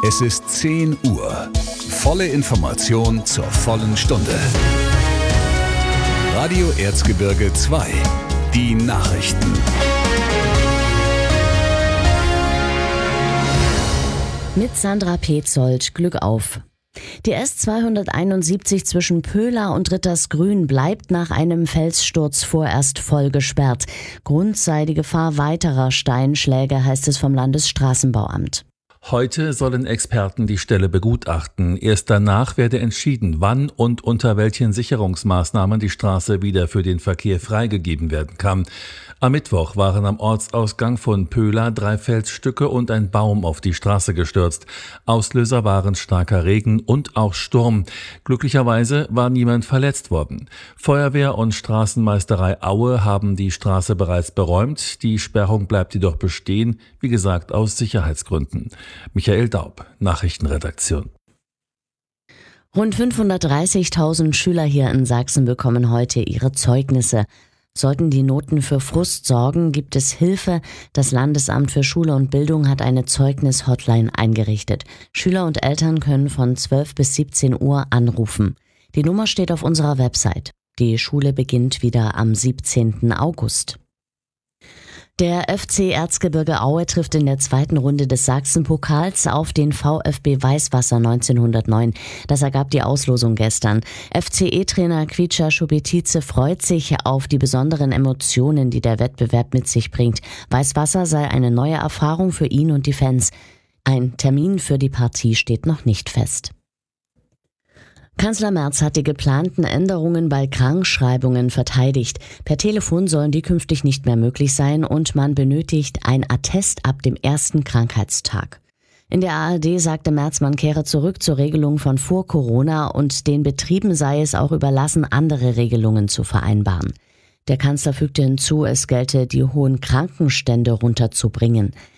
Es ist 10 Uhr. Volle Information zur vollen Stunde. Radio Erzgebirge 2. Die Nachrichten. Mit Sandra Petzold, Glück auf. Die S271 zwischen Pöhla und Rittersgrün bleibt nach einem Felssturz vorerst voll gesperrt. Grund sei die Gefahr weiterer Steinschläge, heißt es vom Landesstraßenbauamt. Heute sollen Experten die Stelle begutachten. Erst danach werde entschieden, wann und unter welchen Sicherungsmaßnahmen die Straße wieder für den Verkehr freigegeben werden kann. Am Mittwoch waren am Ortsausgang von Pöhla 3 Felsstücke und ein Baum auf die Straße gestürzt. Auslöser waren starker Regen und auch Sturm. Glücklicherweise war niemand verletzt worden. Feuerwehr und Straßenmeisterei Aue haben die Straße bereits beräumt. Die Sperrung bleibt jedoch bestehen, wie gesagt aus Sicherheitsgründen. Michael Daub, Nachrichtenredaktion. Rund 530.000 Schüler hier in Sachsen bekommen heute ihre Zeugnisse. Sollten die Noten für Frust sorgen, gibt es Hilfe. Das Landesamt für Schule und Bildung hat eine Zeugnis-Hotline eingerichtet. Schüler und Eltern können von 12 bis 17 Uhr anrufen. Die Nummer steht auf unserer Website. Die Schule beginnt wieder am 17. August. Der FC Erzgebirge Aue trifft in der zweiten Runde des Sachsenpokals auf den VfB Weißwasser 1909. Das ergab die Auslosung gestern. FCE-Trainer Kvicha Schubetice freut sich auf die besonderen Emotionen, die der Wettbewerb mit sich bringt. Weißwasser sei eine neue Erfahrung für ihn und die Fans. Ein Termin für die Partie steht noch nicht fest. Kanzler Merz hat die geplanten Änderungen bei Krankschreibungen verteidigt. Per Telefon sollen die künftig nicht mehr möglich sein und man benötigt ein Attest ab dem ersten Krankheitstag. In der ARD sagte Merz, man kehre zurück zur Regelung von vor Corona und den Betrieben sei es auch überlassen, andere Regelungen zu vereinbaren. Der Kanzler fügte hinzu, es gelte, die hohen Krankenstände runterzubringen.